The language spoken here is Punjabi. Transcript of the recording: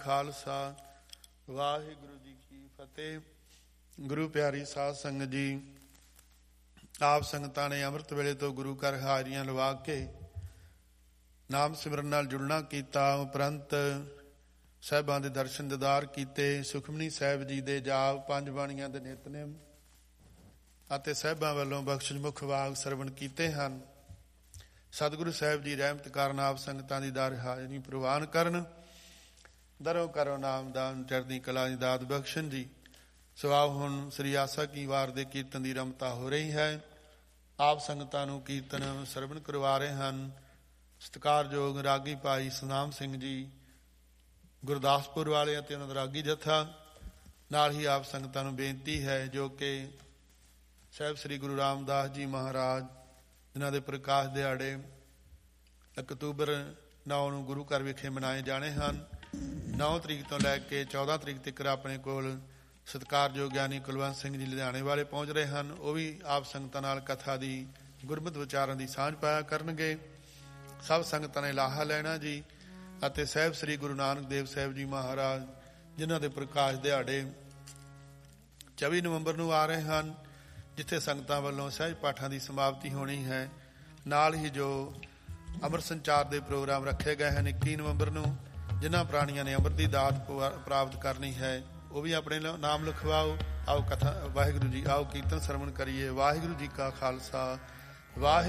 ਖਾਲਸਾ ਵਾਹਿਗੁਰੂ ਜੀ ਕੀ ਫਤਿਹ। ਗੁਰੂ ਪਿਆਰੀ ਸਾਧ ਸੰਗਤ ਜੀ, ਆਪ ਸੰਗਤਾਂ ਨੇ ਅੰਮ੍ਰਿਤ ਵੇਲੇ ਤੋਂ ਗੁਰੂ ਘਰ ਹਾਜ਼ਰੀਆਂ ਲਵਾ ਕੇ ਨਾਮ ਸਿਮਰਨ ਨਾਲ ਜੁੜਨਾ ਕੀਤਾ। ਉਪਰੰਤ ਸਾਹਿਬਾਂ ਦੇ ਦਰਸ਼ਨ ਦੀਦਾਰ ਕੀਤੇ। ਸੁਖਮਨੀ ਸਾਹਿਬ ਜੀ ਦੇ ਜਾਪ, ਪੰਜ ਬਾਣੀਆਂ ਦੇ ਨਿਤਨੇਮ ਅਤੇ ਸਾਹਿਬਾਂ ਵੱਲੋਂ ਬਖਸ਼ਿਸ਼ ਮੁਖ ਵਾਗ ਸਰਵਣ ਕੀਤੇ ਹਨ। ਸਤਿਗੁਰੂ ਸਾਹਿਬ ਜੀ ਰਹਿਮਤ ਕਾਰਨ ਆਪ ਸੰਗਤਾਂ ਦੀ ਦਰ ਹਾਜ਼ਰੀ ਪ੍ਰਵਾਨ ਕਰਨ। ਦਰੋਂ ਕਰੋ ਨਾਮਦਾਨ, ਚੜ੍ਹਦੀ ਕਲਾ ਦੀ ਦਾਤ ਬਖਸ਼ਣ ਜੀ। ਸੋ ਆਓ ਹੁਣ ਸ੍ਰੀ ਆਸਾ ਕੀ ਵਾਰ ਦੇ ਕੀਰਤਨ ਦੀ ਰਮਤਾ ਹੋ ਰਹੀ ਹੈ। ਆਪ ਸੰਗਤਾਂ ਨੂੰ ਕੀਰਤਨ ਸਰਵਣ ਕਰਵਾ ਰਹੇ ਹਨ ਸਤਿਕਾਰਯੋਗ ਰਾਗੀ ਭਾਈ ਸੁਨਾਮ ਸਿੰਘ ਜੀ ਗੁਰਦਾਸਪੁਰ ਵਾਲੇ ਅਤੇ ਉਹਨਾਂ ਦਾ ਰਾਗੀ ਜਥਾ। ਨਾਲ ਹੀ ਆਪ ਸੰਗਤਾਂ ਨੂੰ ਬੇਨਤੀ ਹੈ ਜੋ ਕਿ ਸਾਹਿਬ ਸ੍ਰੀ ਗੁਰੂ ਰਾਮਦਾਸ ਜੀ ਮਹਾਰਾਜ ਜਿਨ੍ਹਾਂ ਦੇ ਪ੍ਰਕਾਸ਼ ਦਿਹਾੜੇ ਅਕਤੂਬਰ 9 ਨੂੰ ਗੁਰੂ ਘਰ ਵਿਖੇ ਮਨਾਏ ਜਾਣੇ ਹਨ। 9 ਤਰੀਕ ਤੋਂ ਲੈ ਕੇ 14 ਤਰੀਕ ਤੱਕ ਆਪਣੇ ਕੋਲ ਸਤਿਕਾਰਯੋਗ ਗਿਆਨੀ ਕੁਲਵੰਤ ਸਿੰਘ ਜੀ ਲੁਧਿਆਣੇ ਵਾਲੇ ਪਹੁੰਚ ਰਹੇ ਹਨ। ਉਹ ਵੀ ਆਪ ਸੰਗਤਾਂ ਨਾਲ ਕਥਾ ਦੀ ਗੁਰਮਤਿ ਵਿਚਾਰਾਂ ਦੀ ਸਾਂਝ ਪਾਇਆ ਕਰਨਗੇ। ਸਭ ਸੰਗਤਾਂ ਨੇ ਲਾਹਾ ਲੈਣਾ ਜੀ। ਅਤੇ ਸਾਹਿਬ ਸ੍ਰੀ ਗੁਰੂ ਨਾਨਕ ਦੇਵ ਸਾਹਿਬ ਜੀ ਮਹਾਰਾਜ ਜਿਨ੍ਹਾਂ ਦੇ ਪ੍ਰਕਾਸ਼ ਦਿਹਾੜੇ 24 ਨਵੰਬਰ ਨੂੰ ਆ ਰਹੇ ਹਨ, ਜਿੱਥੇ ਸੰਗਤਾਂ ਵੱਲੋਂ ਸਹਿਜ ਪਾਠਾਂ ਦੀ ਸਮਾਪਤੀ ਹੋਣੀ ਹੈ। ਨਾਲ ਹੀ ਜੋ ਅੰਮ੍ਰਿਤ ਸੰਚਾਰ ਦੇ ਪ੍ਰੋਗਰਾਮ ਰੱਖੇ ਗਏ ਹਨ 21 ਨਵੰਬਰ ਨੂੰ, ਜਿਨ੍ਹਾਂ ਪ੍ਰਾਣੀਆਂ ਨੇ ਅੰਮ੍ਰਿਤ ਦੀ ਦਾਤ ਪ੍ਰਾਪਤ ਕਰਨੀ ਹੈ ਉਹ ਵੀ ਆਪਣੇ ਨਾਮ ਲਿਖਵਾਓ। ਆਓ ਕਥਾ ਵਾਹਿਗੁਰੂ ਜੀ, ਆਓ ਕੀਰਤਨ ਸਰਵਣ ਕਰੀਏ। ਵਾਹਿਗੁਰੂ ਜੀ ਕਾ ਖਾਲਸਾ ਵਾਹਿਗੁਰੂ